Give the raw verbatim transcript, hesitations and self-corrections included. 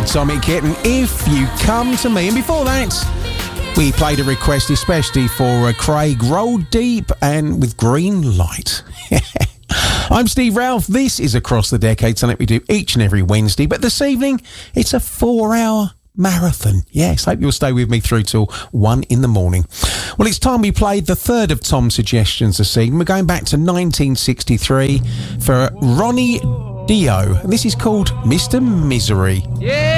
Atomic Kitten, If You Come to Me. And before that, we played a request especially for uh, Craig, Roll Deep and with Green Light. I'm Steve Ralph. This is Across the Decades, something we do each and every Wednesday. But this evening, it's a four-hour marathon. Yes, hope you'll stay with me through till one in the morning. Well, it's time we played the third of Tom's suggestions this evening. We're going back to nineteen sixty-three for Ronnie Dio. And this is called Mister Misery. Yeah.